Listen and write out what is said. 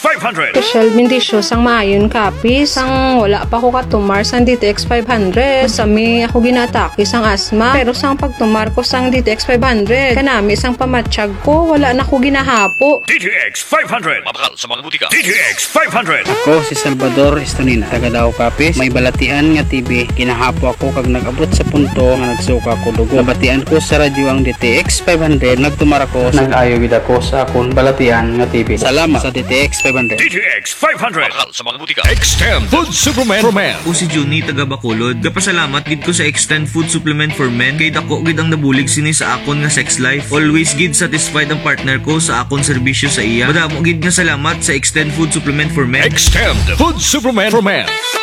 500. Special bendisyo sang maayon kapis sang wala pa ko katumar sang DTX 500. Sami ako ginataki sang asma pero sang pagtumar ko sang DTX 500 kanami sang pamatsyag ko wala na ko ginahapo. DTX 500. Mabakal sa mga butika. DTX 500. Ako si Salvador Estonina, taga Davao Kapis. May balatian nga TV, kinahapo ako kag nag-abot sa punto nga nagsuka ko dugo. Nabatian ko sa radyo ang DTX 500, nagtumar ako, nag-ayo gid ako sa akong balatian nga TV. Salamat sa DTX 500. DTX 500. Mabakal sa mga butika. Extend Food Supplement for Men. O si Juni taga Bacolod. Gapasalamat gid ko sa Extend Food Supplement for Men kay dako gid ang nabulig sini sa akon nga sex life. Always gid satisfied ang partner ko sa akon serbisyo sa iya. Madamo gid nga salamat sa Extend Food Supplement for Men. Extend Food Supplement for Men.